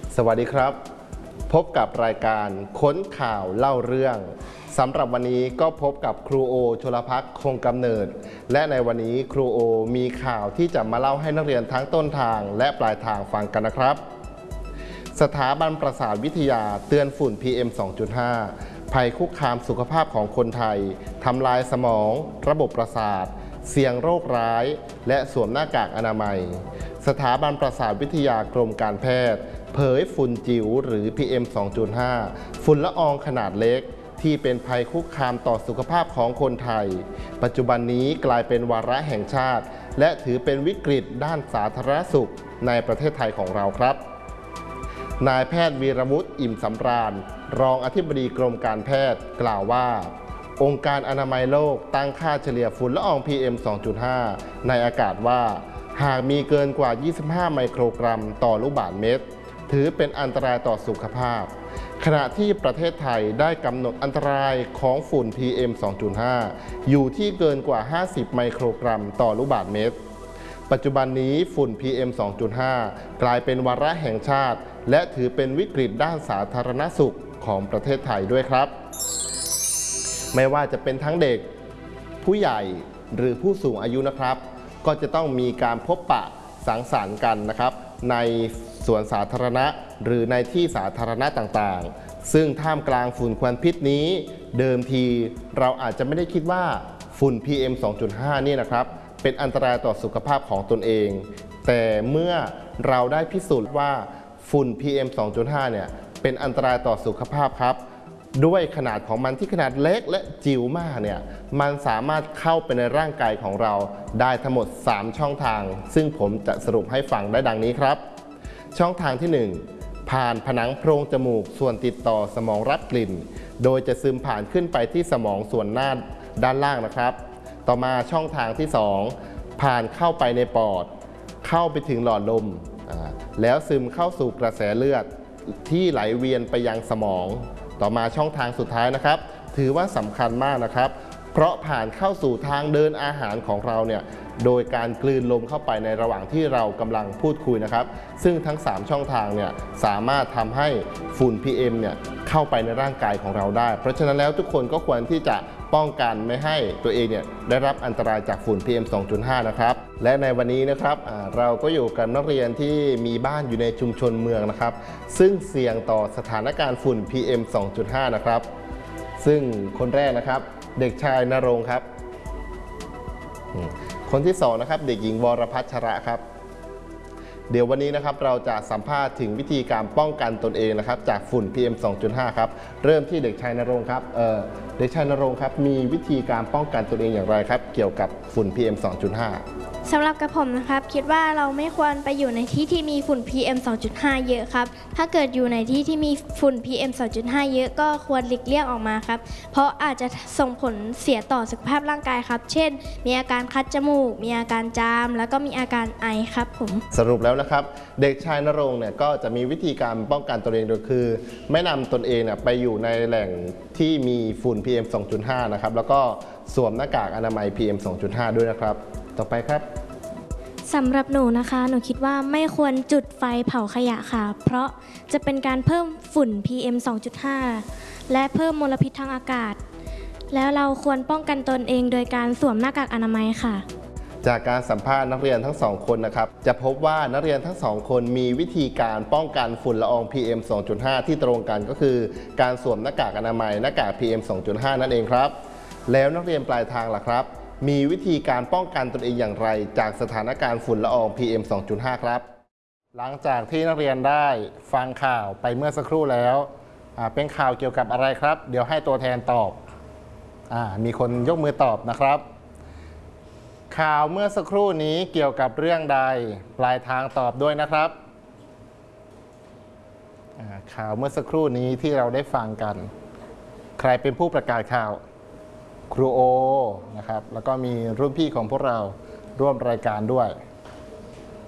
สวัสดีครับพบกับรายการค้นข่าวเล่าเรื่องสำหรับวันนี้ก็พบกับครูโอชลภักดิ์คงกำเนิดและในวันนี้ครูโอมีข่าวที่จะมาเล่าให้นักเรียนทั้งต้นทางและปลายทางฟังกันนะครับสถาบันประสาทวิทยาเตือนฝุ่น PM 2.5 ภัยคุกคามสุขภาพของคนไทยทำลายสมองระบบประสาทเสี่ยงโรคร้ายและสวมหน้ากากอนามัยสถาบันประสาทวิทยากรมการแพทย์เผยฝุ่นจิ๋วหรือ PM 2.5 ฝุ่นละอองขนาดเล็กที่เป็นภัยคุกคามต่อสุขภาพของคนไทยปัจจุบันนี้กลายเป็นวาระแห่งชาติและถือเป็นวิกฤตด้านสาธารณสุขในประเทศไทยของเราครับนายแพทย์วีรวุฒิอิ่มสำราญรองอธิบดีกรมการแพทย์กล่าวว่าองค์การอนามัยโลกตั้งค่าเฉลี่ยฝุ่นละออง PM 2.5 ในอากาศว่าหากมีเกินกว่า 25 ไมโครกรัมต่อลูกบาศก์เมตรถือเป็นอันตรายต่อสุขภาพขณะที่ประเทศไทยได้กำหนดอันตรายของฝุ่น PM 2.5 อยู่ที่เกินกว่า 50 ไมโครกรัมต่อลูกบาศก์เมตรปัจจุบันนี้ฝุ่น PM 2.5 กลายเป็นวาระแห่งชาติและถือเป็นวิกฤตด้านสาธารณสุขของประเทศไทยด้วยครับไม่ว่าจะเป็นทั้งเด็กผู้ใหญ่หรือผู้สูงอายุนะครับก็จะต้องมีการพบปะสังสรรค์กันนะครับในสวนสาธารณะหรือในที่สาธารณะต่างๆซึ่งท่ามกลางฝุ่นควันพิษนี้เดิมทีเราอาจจะไม่ได้คิดว่าฝุ่น PM 2.5 นี่นะครับเป็นอันตรายต่อสุขภาพของตนเองแต่เมื่อเราได้พิสูจน์ว่าฝุ่น PM 2.5 เนี่ยเป็นอันตรายต่อสุขภาพครับด้วยขนาดของมันที่ขนาดเล็กและจิ๋วมากเนี่ยมันสามารถเข้าไปในร่างกายของเราได้ทั้งหมด3ช่องทางซึ่งผมจะสรุปให้ฟังได้ดังนี้ครับช่องทางที่1ผ่านผนังโพรงจมูกส่วนติดต่อสมองรับกลิ่นโดยจะซึมผ่านขึ้นไปที่สมองส่วนหน้าด้านล่างนะครับต่อมาช่องทางที่2ผ่านเข้าไปในปอดเข้าไปถึงหลอดลมแล้วซึมเข้าสู่กระแสเลือดที่ไหลเวียนไปยังสมองต่อมาช่องทางสุดท้ายนะครับถือว่าสำคัญมากนะครับเพราะผ่านเข้าสู่ทางเดินอาหารของเราเนี่ยโดยการกลืนลมเข้าไปในระหว่างที่เรากำลังพูดคุยนะครับซึ่งทั้ง3ช่องทางเนี่ยสามารถทำให้ฝุ่น PM เนี่ยเข้าไปในร่างกายของเราได้เพราะฉะนั้นแล้วทุกคนก็ควรที่จะป้องกันไม่ให้ตัวเองเนี่ยได้รับอันตรายจากฝุ่น PM 2.5 นะครับและในวันนี้นะครับเราก็อยู่กับนักเรียนที่มีบ้านอยู่ในชุมชนเมืองนะครับซึ่งเสี่ยงต่อสถานการณ์ฝุ่น PM 2.5 นะครับซึ่งคนแรกนะครับเด็กชายณรงค์ครับคนที่2นะครับเด็กหญิงวรพัชระครับเดี๋ยววันนี้นะครับเราจะสัมภาษณ์ถึงวิธีการป้องกันตนเองนะครับจากฝุ่น PM 2.5 ครับเริ่มที่เด็กชายณรงค์ครับเด็กชายณรงค์ครับมีวิธีการป้องกันตนเองอย่างไรครับเกี่ยวกับฝุ่น PM 2.5 สำหรับกระผมนะครับคิดว่าเราไม่ควรไปอยู่ในที่ที่มีฝุ่น PM 2.5 เยอะครับถ้าเกิดอยู่ในที่ที่มีฝุ่น PM 2.5 เยอะก็ควรหลีกเลี่ยงออกมาครับเพราะอาจจะส่งผลเสียต่อสุขภาพร่างกายครับเช่นมีอาการคัดจมูกมีอาการจามแล้วก็มีอาการไอครับผมสรุปแล้วนะครับเด็กชายณรงค์เนี่ยก็จะมีวิธีการป้องกันตนเองโดยคือไม่นำตนเองเนี่ยไปอยู่ในแหล่งที่มีฝุ่น PM 2.5 นะครับแล้วก็สวมหน้ากากอนามัย PM 2.5 ด้วยนะครับต่อไปครับสำหรับหนูนะคะหนูคิดว่าไม่ควรจุดไฟเผาขยะค่ะเพราะจะเป็นการเพิ่มฝุ่น PM 2.5 และเพิ่มมลพิษทางอากาศแล้วเราควรป้องกันตนเองโดยการสวมหน้ากากอนามัยค่ะจากการสัมภาษณ์นักเรียนทั้ง2คนนะครับจะพบว่านักเรียนทั้ง2คนมีวิธีการป้องกันฝุ่นละออง PM 2.5 ที่ตรงกันก็คือการสวมหน้ากากอนามัยหน้ากาก PM 2.5 นั่นเองครับแล้วนักเรียนปลายทางล่ะครับมีวิธีการป้องกันตนเองอย่างไรจากสถานการณ์ฝุ่นละออง PM 2.5 ครับหลังจากที่นักเรียนได้ฟังข่าวไปเมื่อสักครู่แล้วเป็นข่าวเกี่ยวกับอะไรครับเดี๋ยวให้ตัวแทนตอบมีคนยกมือตอบนะครับข่าวเมื่อสักครู่นี้เกี่ยวกับเรื่องใดปลายทางตอบด้วยนะครับข่าวเมื่อสักครู่นี้ที่เราได้ฟังกันใครเป็นผู้ประกาศข่าวครูโอนะครับแล้วก็มีรุ่นพี่ของพวกเราร่วมรายการด้วย